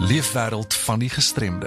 Leefwêreld van die gestremde.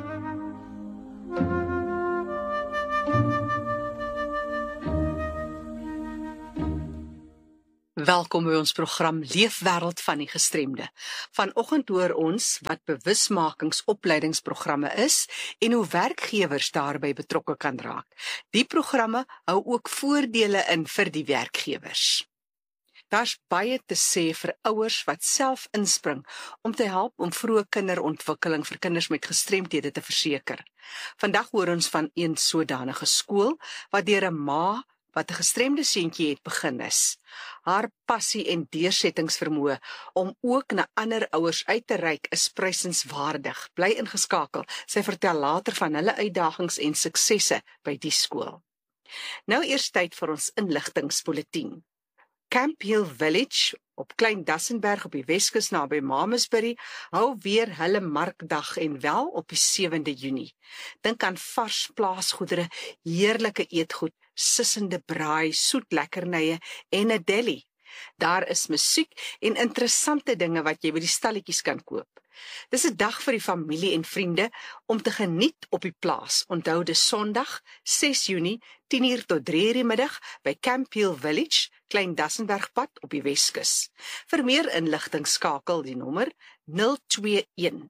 Welkom by ons program Leefwêreld van die gestremde. Vanoggend hoor ons wat bewusmakingsopleidingsprogramme is en hoe werkgewers daarbey betrokke kan raak. Die programme hou ook voordele in vir die werkgewers. Daar's baie te sê vir ouers wat self inspring om te help om vroeë kinderontwikkeling vir kinders met gestremthede te verseker. Vandag hoor ons van een sodanige skool wat deur 'n ma wat 'n gestremde seentjie het begin is. Haar passie en deursettingsvermoë om ook na ander ouers uit te reik is prysenswaardig. Bly ingeskakel. Sy vertel later van hulle uitdagings en suksesse by die skool. Nou eers tyd vir ons inligtingsbulletin. Camp Hill Village op Klein Dassenberg op die Weskus naby Mamasbury hou weer hulle markdag en wel op die 7de Junie. Dink aan vars plaasgoedere, heerlike eetgoed, sissende braai, soet lekkernye en 'n deli. Daar is musiek en interessante dinge wat jy by die stalletjies kan koop. Dis 'n dag vir die familie en vriende om te geniet op die plaas. Onthou dis Sondag, 6 Junie, 10:00 tot 3:00 die middag by Camp Hill Village, Klein Dassenbergpad op die Weskus. Vir meer inligting skakel die nommer 021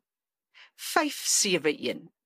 571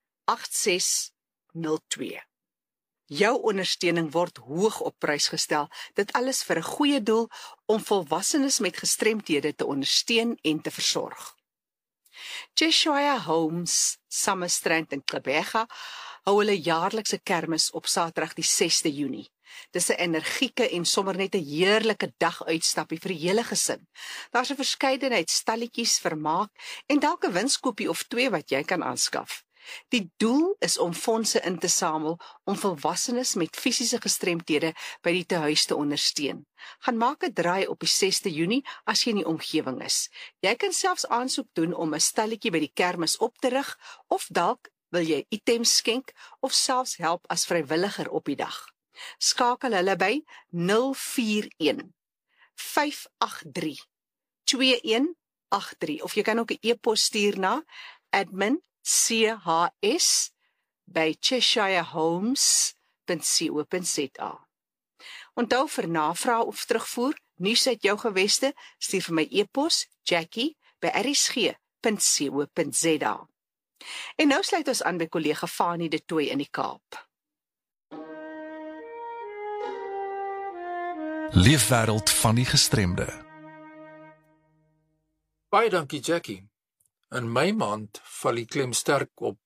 8602. Jou ondersteuning word hoog op prys gestel, dit alles vir 'n goeie doel om volwassenes met gestremthede te ondersteun en te versorg. Cheshire Homes, Summerstrand en Klebega hou hulle jaarlikse kermis op Saterdag die 6de Junie. Dis 'n energieke en sommer net 'n heerlike daguitstappie vir die hele gesin. Daar's 'n verskeidenheid stalletjies, vermaak en dalk 'n winskoopie of 2 wat jy kan aanskaf. Die doel is om fondse in te samel om volwassenes met fisiese gestremthede by die tehuis te ondersteun. Gaan maak 'n draai op die 6de Junie as jy in die omgewing is. Jy kan selfs aansoek doen om 'n stalletjie by die kermis op te rig of dalk wil jy items skenk of selfs help as vrywilliger op die dag. Skakel hulle by 041 583 2183 of jy kan ook 'n e-pos stuur na admin@cheshirehomes.co.za. Onthou vir navrae of terugvoer, nuus uit jou geweste, stuur vir my e-pos jackie@rsg.co.za. En nou sluit ons aan by kollega Fanie de Tooy in die Kaap. Leefwêreld van die gestremde. Baie dankie Jackie. In my maand val die klem sterk op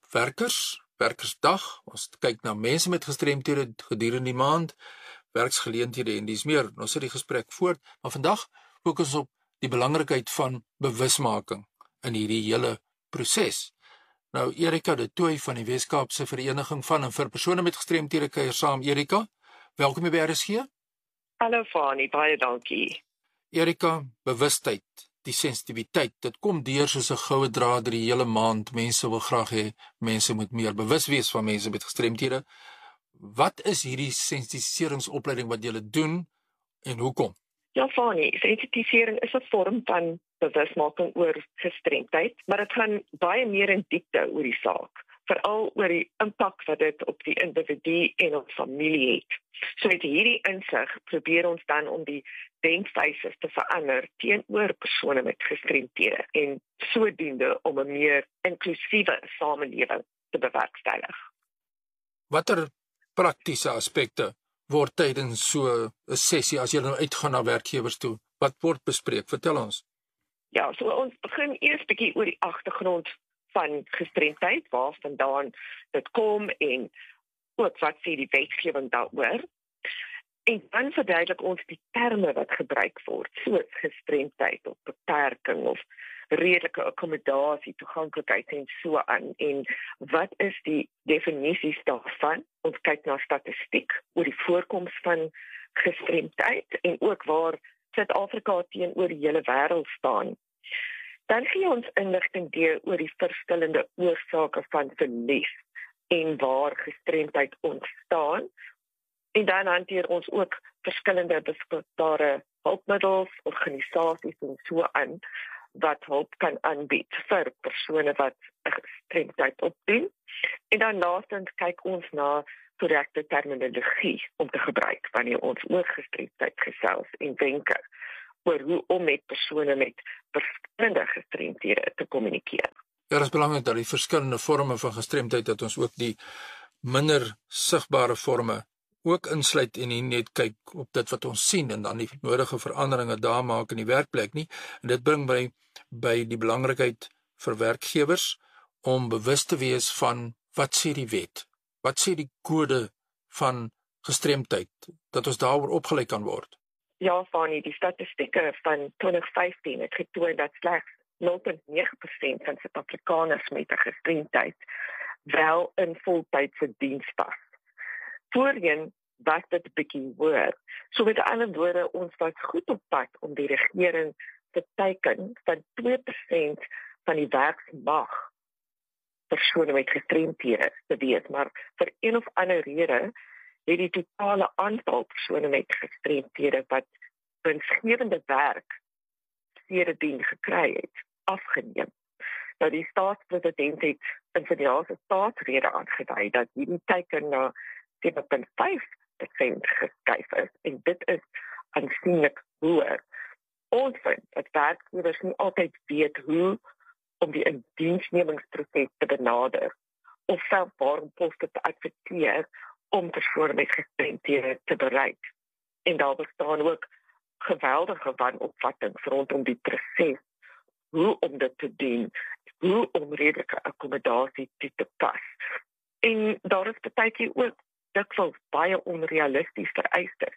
werkersdag. Ons kyk na mense met gestremthede gedurende die maand, werksgeleenthede en dis meer. Ons sit die gesprek voort, maar vandag fokus ons op die belangrikheid van bewusmaking in hierdie hele proses. Nou Erika de Tooy van die Weskaapse Vereniging van en vir persone met gestremthede kuier saam. Erika, welkom by RSG. Hallo Fanie, baie dankie. Erika, bewustheid, die sensitiwiteit, dit kom deur soos 'n goue draad deur die hele maand. Mense wil graag hê mense moet meer bewus wees van mense met gestremthede. Wat is hierdie sensitiseringsopleiding wat julle doen en hoekom? Ja Fanie, sensitisering is 'n vorm van bewusmaking oor gestremdheid, maar dit gaan baie meer in diepte oor die saak, veral oor die impak wat dit op die individu en op familie het. So met hierdie insig probeer ons dan om die denkwyse te verander teenoor persone met gestremthede en sodoende om 'n meer inklusiewe samelewing te bewerkstellig. Watter praktiese aspekte word tydens so 'n sessie as jy nou uitgaan na werkgewers toe? Wat word bespreek? Vertel ons. Ja, so ons begin eers bietjie oor die agtergrond van gestremdheid, waar vandaan dit kom en ook wat sê die wetgewing daaroor. En dan verduidelik ons die terme wat gebruik word, soos gestremdheid of beperking of redelike akkommodasie, toeganklikheid en so aan. En wat is die definisies daarvan? Ons kyk na statistiek oor die voorkoms van gestremdheid en ook waar Suid-Afrika teenoor die hele wêreld staan. Dan gee ons inligting deur oor die verskillende oorsake van verlies en waar gestremdheid ontstaan. En dan hanteer ons ook verskillende beskikbare hulpmiddels, organisasies en so aan wat hulp kan aanbied vir persone wat 'n gestremdheid opdoen. En dan laastens kyk ons na korrekte terminologie om te gebruik wanneer ons oor gestremdheid gesels en wenke oor hoe om met persone met verskillende gestremdhede te kommunikeer. Ja, dit is belangrik dat die verskillende vorme van gestremdheid, dat ons ook die minder sigbare vorme ook insluit en nie net kyk op dit wat ons sien en dan die nodige veranderinge daar maak in die werkplek nie. En dit bring by die belangrikheid vir werkgewers om bewus te wees van wat sê die wet, wat sê die kode van gestremdheid, dat ons daaroor opgelei kan word. Ja, Fanie, die statistieke van 2015 het getoon dat slegs 0,9% van Suid-Afrikaners met 'n gestremdheid wel in voltydse diens was. Voorheen was dit 'n bietjie hoër. So met ander woorde, ons was goed op pad om die regering te teiken van 2% van die werksmag persone met gestremdhede te wees, maar vir een of ander rede het die totale aantal persone met gestremdhede wat winsgewende werk sedertdien gekry het, afgeneem. Nou die staatspresident het in sy laaste staatsrede aangedui dat hierdie teiken na 7,5% geskuif is, en dit is aansienlik hoër. Ons vind dat werkgewers nie altyd weet hoe om die indiensnemingsproses te benader, of selfs waarom poste te adverteer om persone met gestremdhede te bereik. En daar bestaan ook geweldige wanopvattings rondom die proses, hoe om dit te doen, hoe om redelike akkommodasie toe te pas. En daar is partykeer ook dikwels baie onrealisties vereistes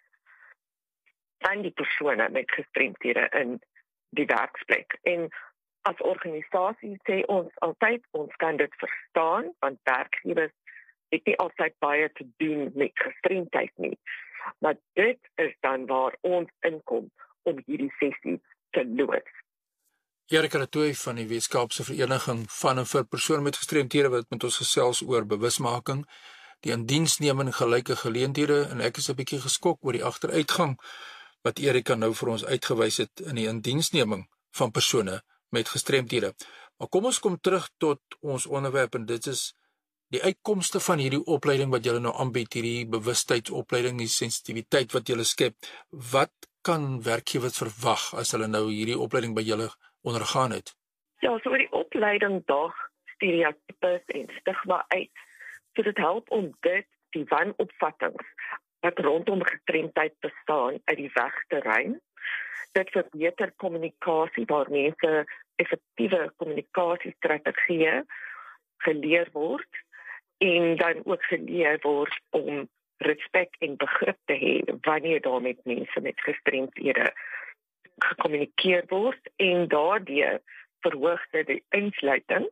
van die persone met gestremdhede in die werksplek. En as organisasie sê ons altyd, ons kan dit verstaan, want werkgewers het nie altyd baie te doen met gestremdheid nie. Maar dit is dan waar ons inkom om hierdie sessie te loods. Erika Ratoy van die Weskaapse Vereniging van en vir persone met gestremdhede wat met ons gesels oor bewusmaking, die indiensneming gelyke geleenthede, en ek is 'n bietjie geskok oor die agteruitgang wat Erika nou vir ons uitgewys het in die indiensneming van persone met gestremdhede. Maar kom ons kom terug tot ons onderwerp, en dit is die uitkomste van hierdie opleiding wat julle nou aanbied, hierdie bewustheidsopleiding, die sensitiwiteit wat julle skep. Wat kan werkgewers verwag as hulle nou hierdie opleiding by julle ondergaan het? Ja, so die opleiding daag stereotypes en stigma uit. So dit help om die wanopvattings wat rondom gestremdheid bestaan uit die weg te ruim. Dit verbeter kommunikasie waar mense effektiewe kommunikasiestrategieë geleer word, en dan ook geleer word om respek en begrip te hê wanneer daar met mense met gestremdhede gekommunikeer word, en daardeur verhoog dit die insluiting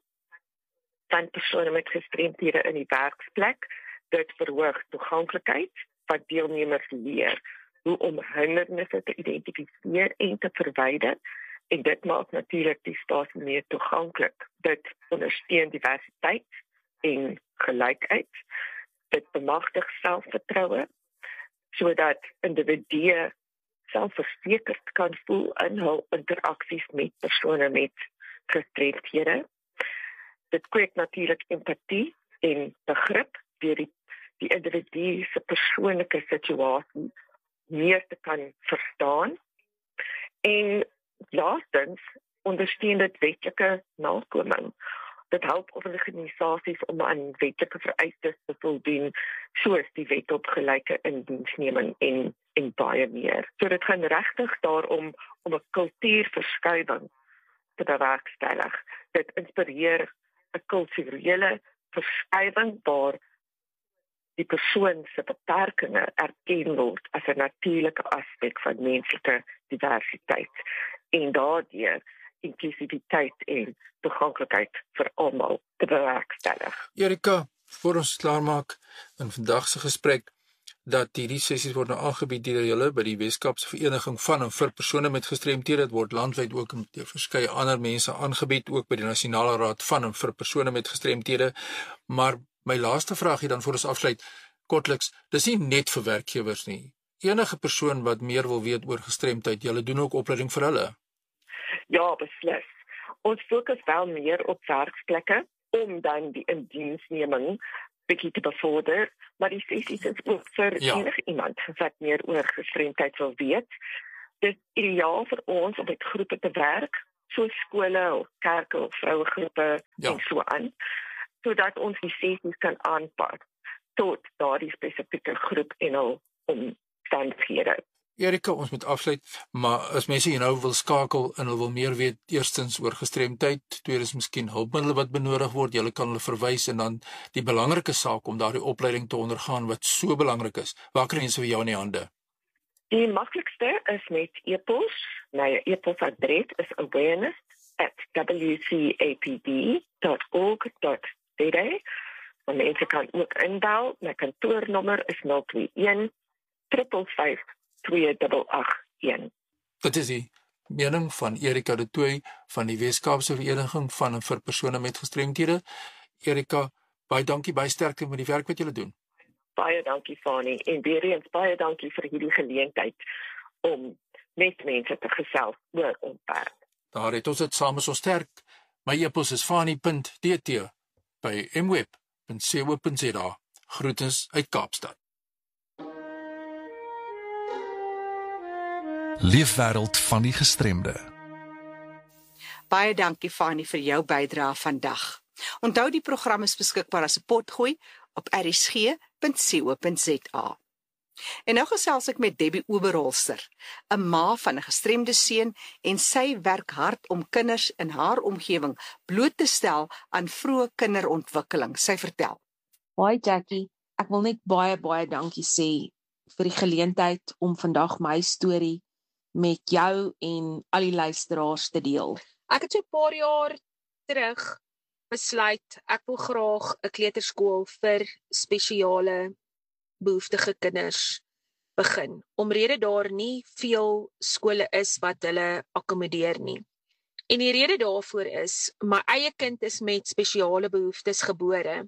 van persone met gestremdhede in die werksplek. Dit verhoog toeganklikheid, wat deelnemers leer hoe om hindernisse te identifiseer en te verwyder, en dit maak natuurlik die spasie meer toeganklik. Dit ondersteun diversiteit en gelykheid. Dit bemagtig selfvertroue, sodat individue selfversekerd kan voel in hul interaksies met persone met gestremdhede. Dit kweek natuurlik empatie en begrip deur die individu se persoonlike situasie meer te kan verstaan. En laastens ondersteun dit wetlike nakoming. Dit help organisasies om aan wetlike vereistes te voldoen, soos die wet op gelyke indiensneming en baie meer. So dit gaan regtig daarom om 'n kultuurverskuiwing te bewerkstellig. Dit inspireer 'n kulturele verskuiwing waar die persoon se beperkings erken word as 'n natuurlike aspek van menslike diversiteit, en daardeur inklusiwiteit en toeganklikheid vir almal te bewerkstellig. Erika, voor ons klaarmaak in vandag se gesprek, dat hierdie sessies word nou aangebied deur julle by die Weskaapse Vereniging van en vir persone met gestremdhede. Dit word landwyd ook deur verskeie ander mense aangebied, ook by die Nasionale Raad van en vir persone met gestremdhede. Maar my laaste vraagie dan voor ons afsluit, kortliks, dis nie net vir werkgewers nie. Enige persoon wat meer wil weet oor gestremdheid, julle doen ook opleiding vir hulle. Ja, beslis. Ons fokus wel meer op werksplekke om dan die indiensneming bietjie te bevorder, maar die sessies is ook vir enige iemand wat meer oor gestremdheid wil weet. Dit is ideaal vir ons om met groepe te werk, soos skole of kerke of vrouegroepe en so aan, sodat ons die sessies kan aanpas tot daardie spesifieke groep en hul omstandighede. Erika, ons moet afsluit, maar as mense nou wil skakel en hulle wil meer weet, eerstens oor gestremdheid, tweedens miskien hulpmiddele wat benodig word, jy kan hulle verwys en dan die belangrike saak om daardie opleiding te ondergaan wat so belangrik is. Waar kry mense vir jou in die hande? Die maklikste is met e-pos. My e-posadres is awareness@wcapd.org.za. Mense kan ook inbel. My kantoornommer is 021 555 2881. Dit is die mening van Erika de Tooy van die Weskaapse Vereniging van en vir persone met gestremthede. Erika, baie dankie, baie sterkte met die werk wat julle doen. Baie dankie, Fani, en weer eens baie dankie vir hierdie geleentheid om met mense te gesels oor ontwerp. Daar het ons dit saam is ons sterk. My e-pos is fani.dt@mweb.co.za. Groetens uit Kaapstad. Leefwêreld van die gestremde. Baie dankie Fani vir jou bydrae vandag. Onthou die program is beskikbaar as 'n potgooi op rsg.co.za. En nou gesels ek met Debbie Oberholster, 'n ma van 'n gestremde seun en sy werk hard om kinders in haar omgewing bloot te stel aan vroeë kinderontwikkeling. Sy vertel. Hi Jackie, ek wil net baie dankie sê vir die geleentheid om vandag my storie met jou en al die luisteraars te deel. Ek het so 'n paar jaar terug besluit ek wil graag 'n kleuterskool vir spesiale behoeftige kinders begin. Omrede daar nie veel skole is wat hulle akkommodeer nie. En die rede daarvoor is, my eie kind is met spesiale behoeftes gebore.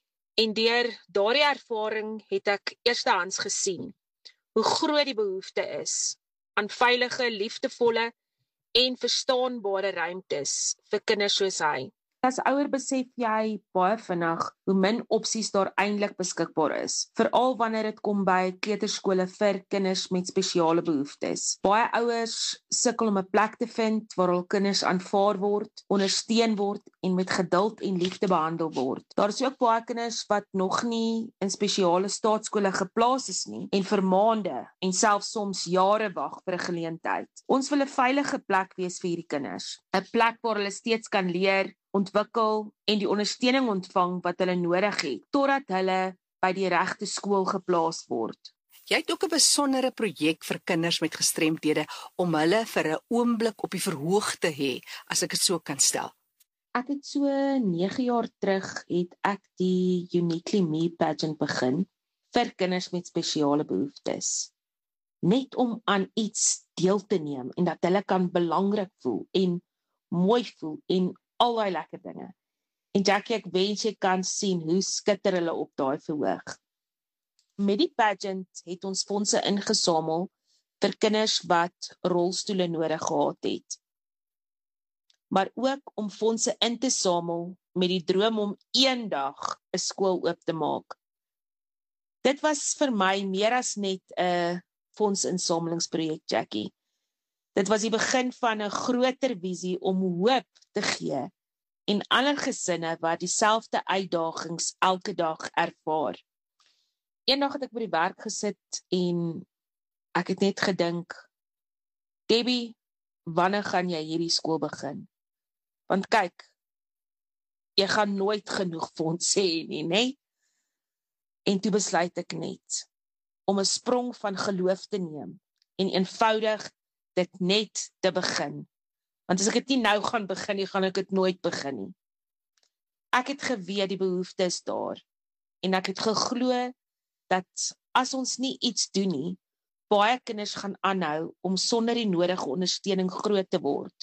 En deur daardie ervaring het ek eerstehands gesien hoe groot die behoefte is aan veilige, liefdevolle en verstaanbare ruimtes vir kinders soos hy. As ouer besef jy baie vinnig hoe min opsies daar eintlik beskikbaar is, veral wanneer dit kom by kleuterskole vir kinders met spesiale behoeftes. Baie ouers sukkel om 'n plek te vind waar hul kinders aanvaar word, ondersteun word en met geduld en liefde behandel word. Daar is ook baie kinders wat nog nie in spesiale staatskole geplaas is nie en vir maande en selfs soms jare wag vir 'n geleentheid. Ons wil 'n veilige plek wees vir hierdie kinders, 'n plek waar hulle steeds kan leer, ontwikkel en die ondersteuning ontvang wat hulle nodig het, totdat hulle by die regte skool geplaas word. Jy het ook 'n besondere projek vir kinders met gestremdhede om hulle vir 'n oomblik op die verhoog te hê, as ek dit so kan stel. Ek het so 9 jaar terug het ek die Uniquely Me pageant begin vir kinders met spesiale behoeftes. Net om aan iets deel te neem en dat hulle kan belangrik voel en mooi voel en al die lekker dinge. En Jackie, ek wens jy kan sien hoe skitter hulle op daai verhoog. Met die pageant het ons fondse ingesamel vir kinders wat rolstoele nodig gehad het. Maar ook om fondse in te samel met die droom om eendag 'n skool oop te maak. Dit was vir my meer as net 'n fondsinsamelingsprojek, Jackie. Dit was die begin van 'n groter visie om hoop te gee en ander gesinne wat dieselfde uitdagings elke dag ervaar. Eendag het ek by die werk gesit en ek het net gedink, Debbie, wanneer gaan jy hierdie skool begin? Want kyk, jy gaan nooit genoeg fondse hê nie, né? En toe besluit ek net om 'n sprong van geloof te neem en eenvoudig dit net te begin. Want as ek dit nie nou gaan begin nie, gaan ek dit nooit begin nie. Ek het geweet die behoefte is daar en ek het geglo dat as ons nie iets doen nie, baie kinders gaan aanhou om sonder die nodige ondersteuning groot te word.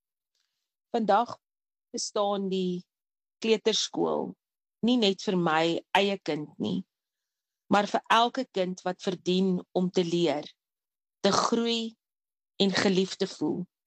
Vandag bestaan die kleuterskool nie net vir my eie kind nie, maar vir elke kind wat verdien om te leer, te groei en geliefd te voel.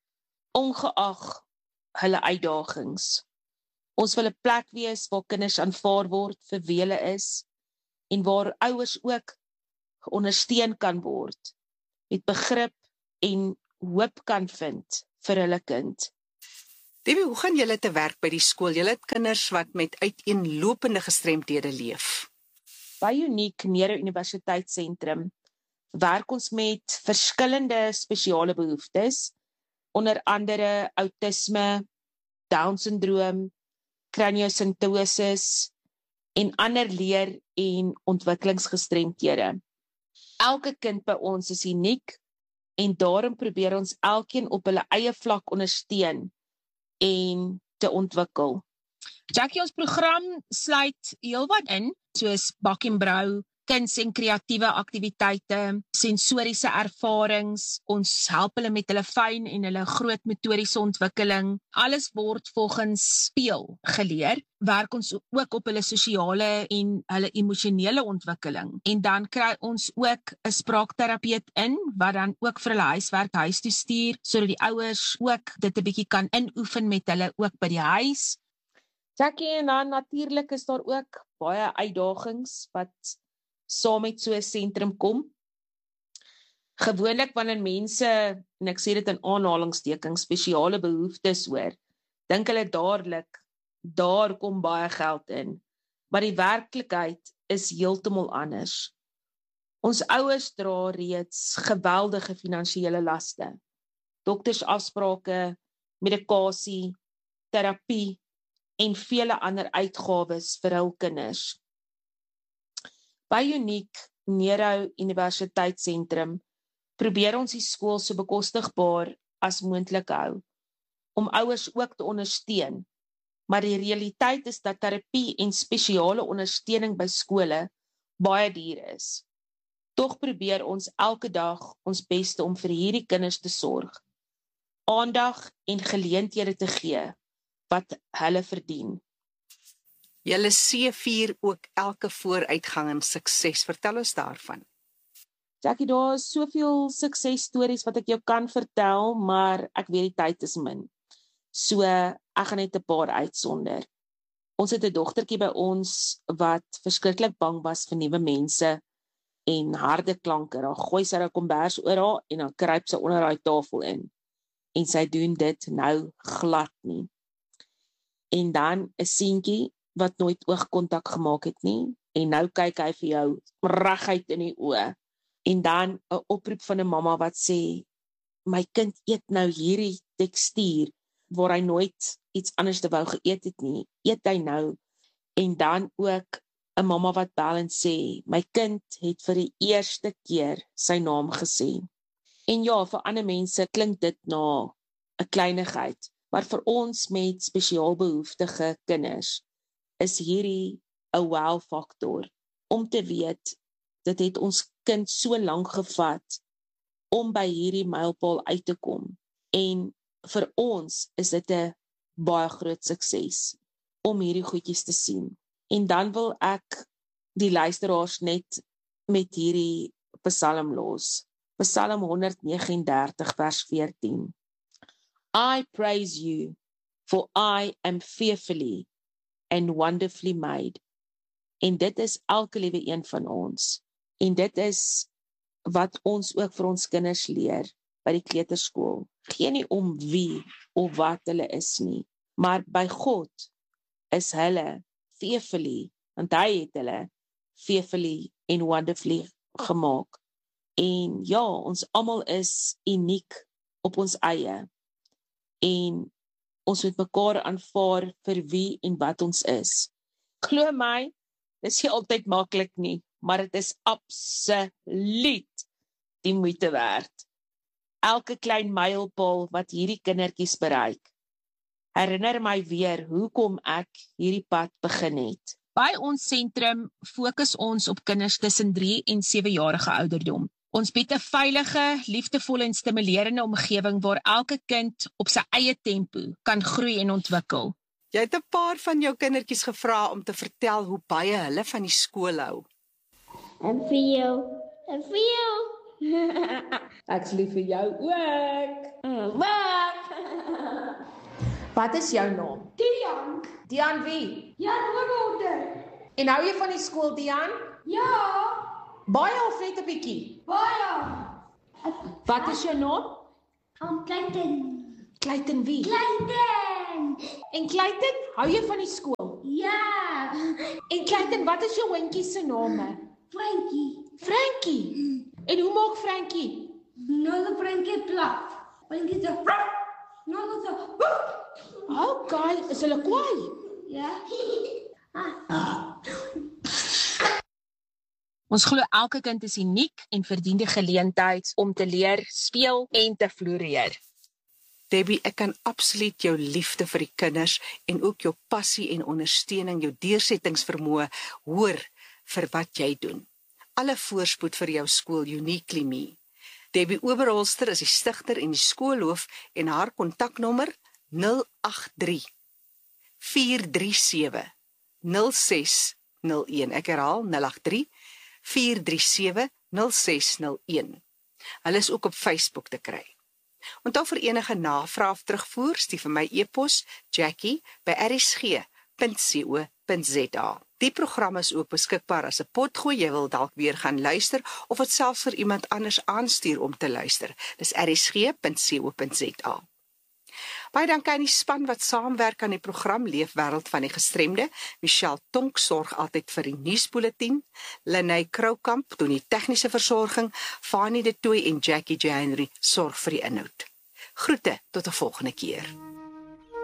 ongeag hulle uitdagings. Ons wil 'n plek wees waar kinders aanvaar word vir wie hulle is en waar ouers ook ondersteun kan word, met begrip en hoop kan vind vir hulle kind. Debbie, hoe gaan julle te werk by die skool? Julle het kinders wat met uiteenlopende gestremdhede leef. By Uniek Neuro-Universiteitssentrum werk ons met verskillende spesiale behoeftes, onder andere autisme, Down-syndroom, craniosyntosis en ander leer- en ontwikkelingsgestremdhede. Elke kind by ons is uniek en daarom probeer ons elkeen op hulle eie vlak ondersteun en te ontwikkel. Jackie, ons program sluit heelwat in, soos bak en brou, kuns en kreatiewe aktiwiteite, sensoriese ervarings, ons help hulle met hulle fyn en hulle groot motoriese ontwikkeling. Alles word volgens speel geleer. Werk ons ook op hulle sosiale en hulle emosionele ontwikkeling. En dan kry ons ook 'n spraakterapeut in, wat dan ook vir hulle huiswerk huis toe stuur, sodat die ouers ook dit 'n bietjie kan inoefen met hulle ook by die huis. Jackie, en dan natuurlik is daar ook baie uitdagings wat saam met so 'n sentrum kom. Gewoonlik wanneer mense, en ek sê dit in aanhalingstekens, spesiale behoeftes hoor, dink hulle dadelik, daar kom baie geld in. Maar die werklikheid is heeltemal anders. Ons ouers dra reeds geweldige finansiële laste. Doktersafsprake, medikasie, terapie en vele ander uitgawes vir hul kinders. By Uniek Neuro-Universiteitssentrum probeer ons die skool so bekostigbaar as moontlik hou, om ouers ook te ondersteun, maar die realiteit is dat terapie en spesiale ondersteuning by skole baie duur is. Tog probeer ons elke dag ons beste om vir hierdie kinders te sorg, aandag en geleenthede te gee wat hulle verdien. Julle C4 ook elke vooruitgang en sukses. Vertel ons daarvan. Jackie, daar is soveel suksesstories wat ek jou kan vertel, maar ek weet die tyd is min. So, ek gaan net 'n paar uitsonder. Ons het 'n dogtertjie by ons wat verskriklik bang was vir nuwe mense en harde klanke. Dan gooi sy haar kombers oor haar en dan kruip sy onder haar tafel in. En sy doen dit nou glad nie. En dan 'n seentjie wat nooit oogkontak gemaak het nie, en nou kyk hy vir jou reguit in die oë. En dan 'n oproep van 'n mamma wat sê, my kind eet nou hierdie tekstuur, waar hy nooit iets anders te wou geëet het nie, eet hy nou. En dan ook 'n mamma wat bel en sê, my kind het vir die eerste keer sy naam gesê. En ja, vir ander mense klink dit na 'n kleinigheid, maar vir ons met spesiaal behoeftige kinders is hierdie 'n wow-faktor, om te weet, dit het ons kind so lank gevat om by hierdie mylpaal uit te kom. En vir ons is dit 'n baie groot sukses om hierdie goedjies te sien. En dan wil ek die luisteraars net met hierdie psalm los. Psalm 139 vers 14. I praise you, for I am fearfully and wonderfully made. En dit is elke liewe een van ons. En dit is wat ons ook vir ons kinders leer by die kleuterskool. Geen nie om wie of wat hulle is nie, maar by God is hulle fearfully, want hy het hulle fearfully and wonderfully gemaak. En ja, ons almal is uniek op ons eie. En ons moet mekaar aanvaar vir wie en wat ons is. Glo my, dis nie altyd maklik nie, maar dit is absoluut die moeite werd. Elke klein mylpaal wat hierdie kindertjies bereik, herinner my weer hoekom ek hierdie pad begin het. By ons sentrum fokus ons op kinders tussen 3 en 7 jarige ouderdom. Ons bied 'n veilige, liefdevolle en stimulerende omgewing waar elke kind op sy eie tempo kan groei en ontwikkel. Jy het 'n paar van jou kindertjies gevra om te vertel hoe baie hulle van die skool hou. En vir jou. Ek's lief vir jou ook. Bye. Wat is jou naam? Dian. Dian wie? Jan Hoogolder. En hou jy van die skool, Dian? Ja. Baie of net 'n bietjie? Baie. Wat is jou naam? Clayton. Clayton wie? Clayton. En Clayton, hou jy van die skool? Ja. En Clayton, wat is jou hondjie se name? Frankie. Frankie. En hoe maak Frankie? Nou Frankie plat. Frankie se. Nou so. Okay, is hulle kwaai? Ja. Ons glo elke kind is uniek en verdien die geleentheid om te leer, speel en te floreer. Debbie, ek kan absoluut jou liefde vir die kinders en ook jou passie en ondersteuning, jou deursettingsvermoë hoor vir wat jy doen. Alle voorspoed vir jou skool Uniquely Me. Debbie Oberholster is die stigter en die skoolhoof en haar kontaknommer 083 437 0601. Ek herhaal 083 437 0601. Hulle is ook op Facebook te kry. Onthou vir enige navrae of terugvoer, stuur vir my e-pos jackie@rsg.co.za. Die program is ook beskikbaar as 'n potgooi. Jy wil dalk weer gaan luister of dit selfs vir iemand anders aanstuur om te luister. Dis rsg.co.za. Baie dankie aan die span wat saamwerk aan die program Leefwêreld van die Gestremde. Michelle Tonk sorg altyd vir die nuusbulletin. Lenay Kroukamp doen die tegniese versorging. Fanie de Tooy en Jackie J. Henry sorg vir die inhoud. Groete tot 'n volgende keer.